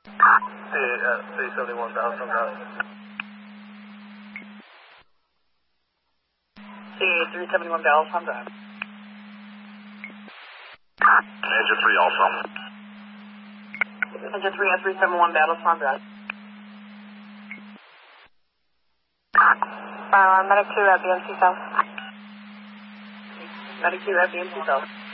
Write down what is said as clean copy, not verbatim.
371 Dallas on Dallas. CA 371 Dallas on Dallas. Engine 3 also. Engine 3 at 371 Dallas on Dallas. Medic 2 at BMC South. Medic 2 at BMC South.